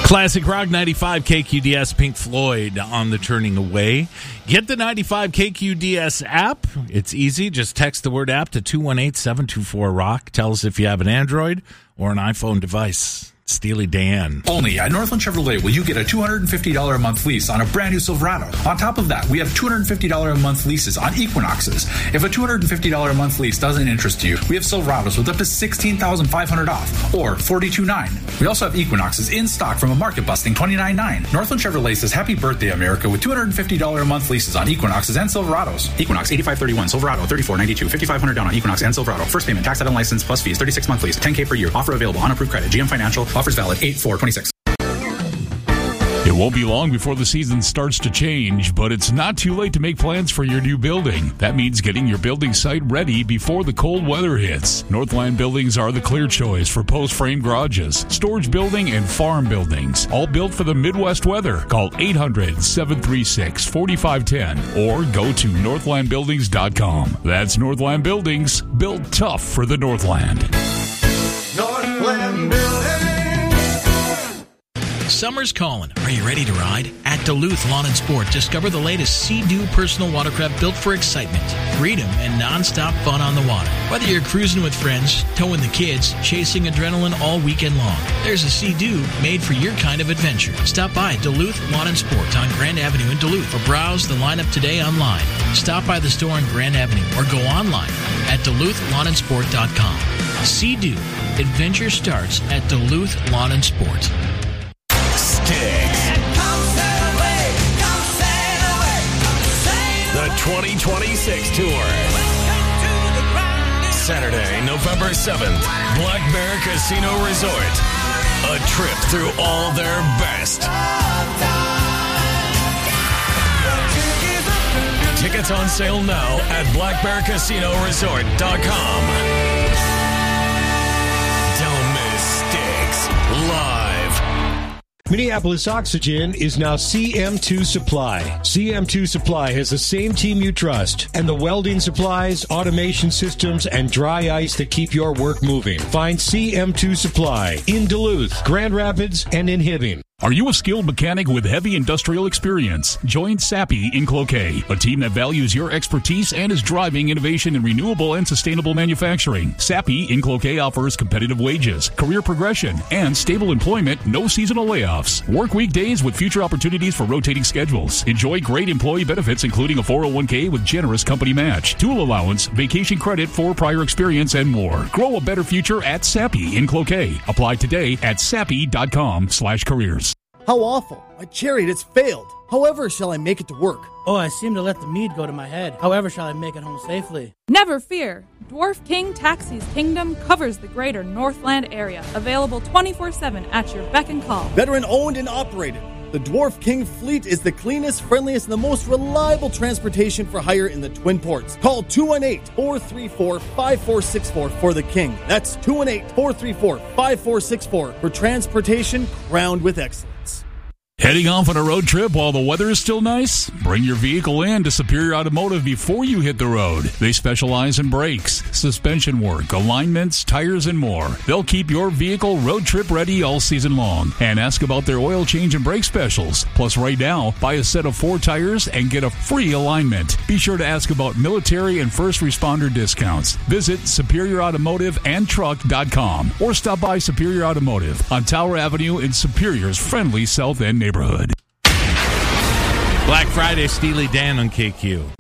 Classic Rock 95 KQDS, Pink Floyd on the Turning Away. Get the 95 KQDS app. It's easy. Just text the word app to 218-724-ROCK. Tell us if you have an Android or an iPhone device. Steely Dan. Only at Northland Chevrolet will you get a $250 a month lease on a brand new Silverado. On top of that, we have $250 a month leases on Equinoxes. If a $250 a month lease doesn't interest you, we have Silverados with up to $16,500 off, or $42,900. We also have Equinoxes in stock from a market-busting $29,900. Northland Chevrolet says happy birthday, America, with $250 a month leases on Equinoxes and Silverados. Equinox, $8531, Silverado, $3492, $5,500 down on Equinox and Silverado. First payment, tax title license plus fees, 36 month lease, $10K per year. Offer available on approved credit. GM Financial. Offers valid 8/4/26. It won't be long before the season starts to change, but it's not too late to make plans for your new building. That means getting your building site ready before the cold weather hits. Northland Buildings are the clear choice for post-frame garages, storage building, and farm buildings. All built for the Midwest weather. Call 800-736-4510 or go to northlandbuildings.com. That's Northland Buildings, built tough for the Northland. Northland Buildings. Summer's calling. Are you ready to ride? At Duluth Lawn and Sport, discover the latest Sea-Doo personal watercraft built for excitement, freedom, and non-stop fun on the water. Whether you're cruising with friends, towing the kids, chasing adrenaline all weekend long, there's a Sea-Doo made for your kind of adventure. Stop by Duluth Lawn and Sport on Grand Avenue in Duluth or browse the lineup today online. Stop by the store on Grand Avenue or go online at DuluthLawnandSport.com. Sea-Doo. Adventure starts at Duluth Lawn and Sport. The 2026 Tour. Saturday, November 7th, Black Bear Casino Resort. A trip through all their best. Tickets on sale now at blackbearcasinoresort.com. Don't miss Styx live. Minneapolis Oxygen is now CM2 Supply. CM2 Supply has the same team you trust and the welding supplies, automation systems, and dry ice that keep your work moving. Find CM2 Supply in Duluth, Grand Rapids, and in Hibbing. Are you a skilled mechanic with heavy industrial experience? Join SAPI in Cloquet, a team that values your expertise and is driving innovation in renewable and sustainable manufacturing. SAPI in Cloquet offers competitive wages, career progression, and stable employment, no seasonal layoffs. Work weekdays with future opportunities for rotating schedules. Enjoy great employee benefits, including a 401k with generous company match, tool allowance, vacation credit for prior experience, and more. Grow a better future at SAPI in Cloquet. Apply today at sapi.com/careers. How awful. My chariot has failed. However shall I make it to work? Oh, I seem to let the mead go to my head. However shall I make it home safely? Never fear. Dwarf King Taxis Kingdom covers the greater Northland area. Available 24/7 at your beck and call. Veteran owned and operated. The Dwarf King fleet is the cleanest, friendliest, and the most reliable transportation for hire in the Twin Ports. Call 218-434-5464 for the King. That's 218-434-5464 for transportation crowned with excellence. Heading off on a road trip while the weather is still nice? Bring your vehicle in to Superior Automotive before you hit the road. They specialize in brakes, suspension work, alignments, tires, and more. They'll keep your vehicle road trip ready all season long. And ask about their oil change and brake specials. Plus, right now, buy a set of 4 tires and get a free alignment. Be sure to ask about military and first responder discounts. Visit SuperiorAutomotiveandTruck.com or stop by Superior Automotive on Tower Avenue in Superior's friendly South End neighborhood. Black Friday, Steely Dan on KQ.